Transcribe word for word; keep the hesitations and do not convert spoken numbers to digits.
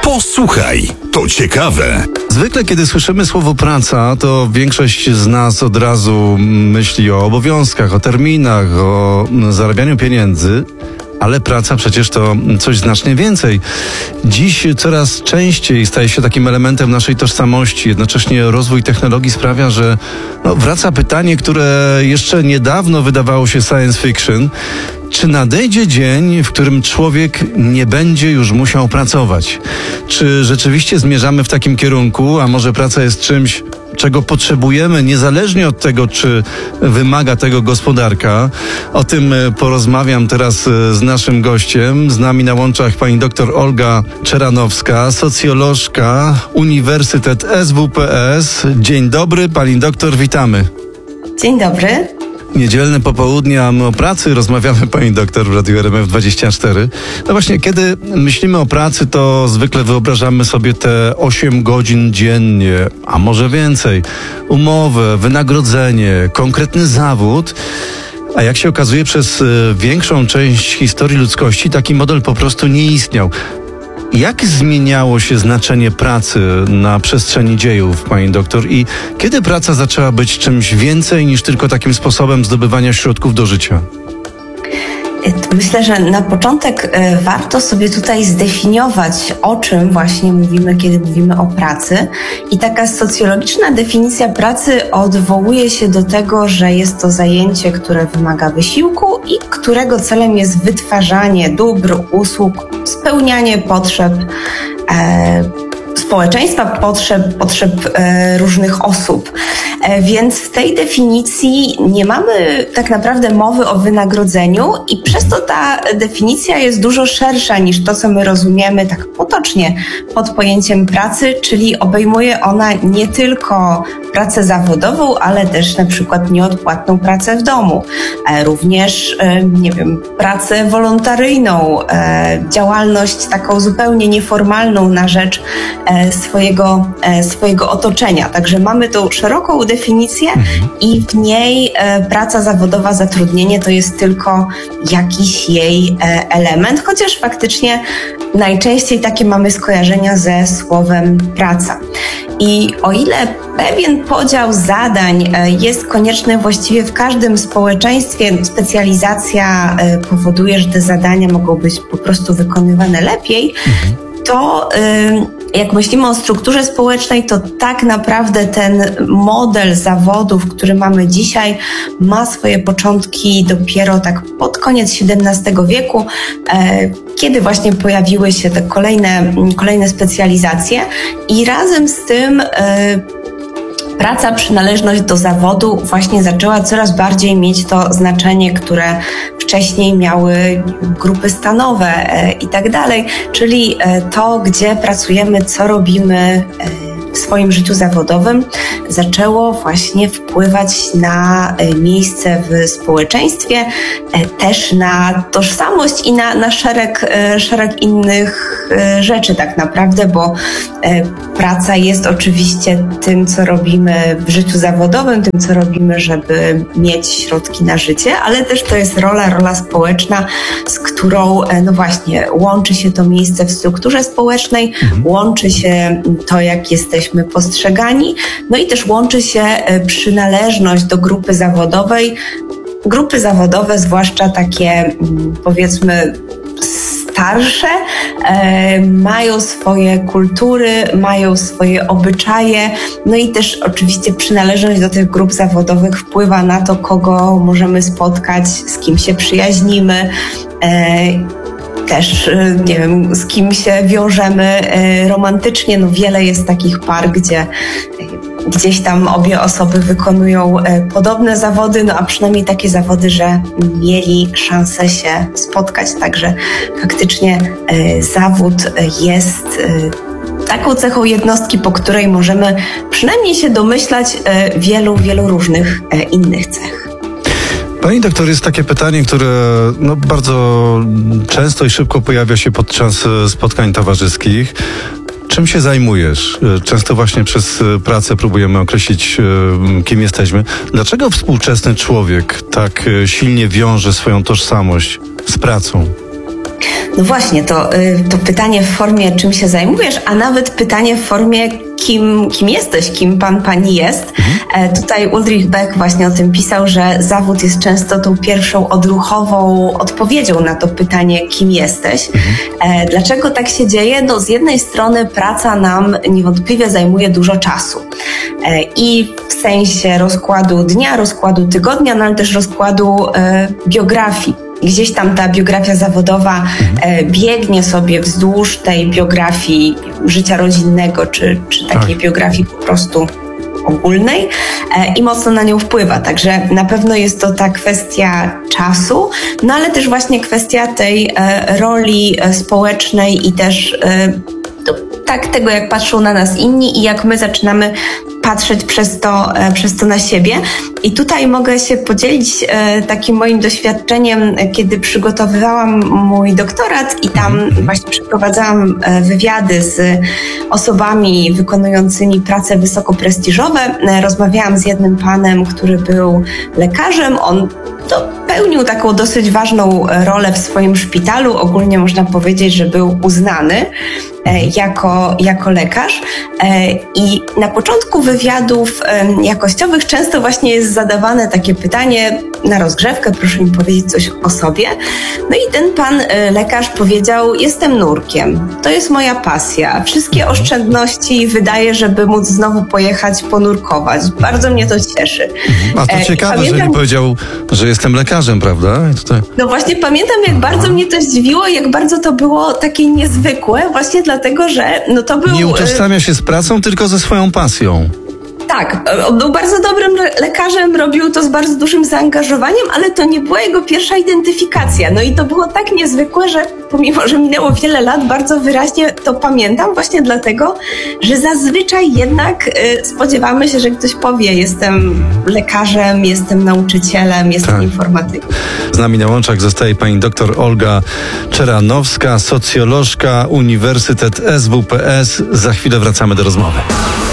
Posłuchaj, to ciekawe. Zwykle, kiedy słyszymy słowo praca, to większość z nas od razu myśli o obowiązkach, o terminach, o zarabianiu pieniędzy. Ale praca przecież to coś znacznie więcej. Dziś coraz częściej staje się takim elementem naszej tożsamości. Jednocześnie rozwój technologii sprawia, że no, wraca pytanie, które jeszcze niedawno wydawało się science fiction. Czy nadejdzie dzień, w którym człowiek nie będzie już musiał pracować? Czy rzeczywiście zmierzamy w takim kierunku, a może praca jest czymś, czego potrzebujemy, niezależnie od tego, czy wymaga tego gospodarka? O tym porozmawiam teraz z naszym gościem. Z nami na łączach pani doktor Olga Czeranowska, socjolożka, Uniwersytet S W P S. Dzień dobry, pani doktor, witamy. Dzień dobry. Niedzielne popołudnie, a my o pracy rozmawiamy, pani doktor, w Radiu R M F dwadzieścia cztery. No właśnie, kiedy myślimy o pracy, to zwykle wyobrażamy sobie te osiem godzin dziennie, a może więcej. Umowę, wynagrodzenie, konkretny zawód. A jak się okazuje, przez większą część historii ludzkości taki model po prostu nie istniał. Jak zmieniało się znaczenie pracy na przestrzeni dziejów, pani doktor? I kiedy praca zaczęła być czymś więcej niż tylko takim sposobem zdobywania środków do życia? Myślę, że na początek warto sobie tutaj zdefiniować, o czym właśnie mówimy, kiedy mówimy o pracy. I taka socjologiczna definicja pracy odwołuje się do tego, że jest to zajęcie, które wymaga wysiłku i którego celem jest wytwarzanie dóbr, usług, spełnianie potrzeb e, społeczeństwa, potrzeb, potrzeb e, różnych osób. E, więc w tej definicji nie mamy tak naprawdę mowy o wynagrodzeniu i przez to ta definicja jest dużo szersza niż to, co my rozumiemy tak potocznie pod pojęciem pracy, czyli obejmuje ona nie tylko pracę zawodową, ale też na przykład nieodpłatną pracę w domu, e, również, e, nie wiem, pracę wolontaryjną, e, działalność taką zupełnie nieformalną na rzecz e, swojego, e, swojego otoczenia. Także mamy tą szeroką definicję i w niej e, praca zawodowa, zatrudnienie to jest tylko jakiś jej e, element, chociaż faktycznie najczęściej takie mamy skojarzenia ze słowem praca. I o ile pewien podział zadań e, jest konieczny właściwie w każdym społeczeństwie, specjalizacja e, powoduje, że te zadania mogą być po prostu wykonywane lepiej, to jak myślimy o strukturze społecznej, to tak naprawdę ten model zawodów, który mamy dzisiaj, ma swoje początki dopiero tak pod koniec siedemnastego wieku, kiedy właśnie pojawiły się te kolejne, kolejne specjalizacje i razem z tym praca, przynależność do zawodu właśnie zaczęła coraz bardziej mieć to znaczenie, które wcześniej miały grupy stanowe i tak dalej, czyli to, gdzie pracujemy, co robimy w swoim życiu zawodowym, zaczęło właśnie wpływać na miejsce w społeczeństwie, też na tożsamość i na, na szereg, szereg innych rzeczy tak naprawdę, bo praca jest oczywiście tym, co robimy w życiu zawodowym, tym, co robimy, żeby mieć środki na życie, ale też to jest rola, rola społeczna, z którą, no właśnie, łączy się to miejsce w strukturze społecznej, mhm. łączy się to, jak jesteśmy postrzegani, no i też łączy się przynależność do grupy zawodowej. Grupy zawodowe, zwłaszcza takie, powiedzmy, starsze, e, mają swoje kultury, mają swoje obyczaje, no i też oczywiście przynależność do tych grup zawodowych wpływa na to, kogo możemy spotkać, z kim się przyjaźnimy, e, też, nie wiem, z kim się wiążemy romantycznie. No wiele jest takich par, gdzie gdzieś tam obie osoby wykonują podobne zawody, no a przynajmniej takie zawody, że mieli szansę się spotkać. Także faktycznie zawód jest taką cechą jednostki, po której możemy przynajmniej się domyślać wielu, wielu różnych innych cech. Pani doktor, jest takie pytanie, które no, bardzo często i szybko pojawia się podczas spotkań towarzyskich. Czym się zajmujesz? Często właśnie przez pracę próbujemy określić, kim jesteśmy. Dlaczego współczesny człowiek tak silnie wiąże swoją tożsamość z pracą? No właśnie, to, to pytanie w formie, czym się zajmujesz, a nawet pytanie w formie, kim, kim jesteś, kim pan, pani jest. Mhm. Tutaj Ulrich Beck właśnie o tym pisał, że zawód jest często tą pierwszą odruchową odpowiedzią na to pytanie, kim jesteś. Mhm. Dlaczego tak się dzieje? No z jednej strony praca nam niewątpliwie zajmuje dużo czasu. I w sensie rozkładu dnia, rozkładu tygodnia, no ale też rozkładu e, biografii. Gdzieś tam ta biografia zawodowa e, biegnie sobie wzdłuż tej biografii życia rodzinnego, czy, czy takiej tak. biografii po prostu ogólnej e, i mocno na nią wpływa. Także na pewno jest to ta kwestia czasu, no ale też właśnie kwestia tej e, roli e, społecznej i też e, to, tak tego, jak patrzą na nas inni i jak my zaczynamy patrzeć przez to, przez to na siebie. I tutaj mogę się podzielić takim moim doświadczeniem, kiedy przygotowywałam mój doktorat i tam właśnie przeprowadzałam wywiady z osobami wykonującymi prace wysokoprestiżowe. Rozmawiałam z jednym panem, który był lekarzem. On to pełnił taką dosyć ważną rolę w swoim szpitalu. Ogólnie można powiedzieć, że był uznany jako, jako lekarz. I na początku wywiadów jakościowych często właśnie jest zadawane takie pytanie na rozgrzewkę, proszę mi powiedzieć coś o sobie. No i ten pan lekarz powiedział, jestem nurkiem, to jest moja pasja. Wszystkie oszczędności wydaję, żeby móc znowu pojechać ponurkować. Bardzo mnie to cieszy. A to ciekawe, pamiętam, że nie powiedział, że jestem lekarzem, prawda? Tutaj... No właśnie pamiętam, jak Aha. bardzo mnie to zdziwiło, jak bardzo to było takie niezwykłe, właśnie dlatego, że no to był... Nie utożsamia się z pracą, tylko ze swoją pasją. Tak, on był bardzo dobrym lekarzem, robił to z bardzo dużym zaangażowaniem, ale to nie była jego pierwsza identyfikacja. No i to było tak niezwykłe, że pomimo, że minęło wiele lat, bardzo wyraźnie to pamiętam właśnie dlatego, że zazwyczaj jednak y, spodziewamy się, że ktoś powie, jestem lekarzem, jestem nauczycielem, jestem tak. informatykiem. Z nami na łączach zostaje pani doktor Olga Czeranowska, socjolożka, Uniwersytet S W P S. Za chwilę wracamy do rozmowy.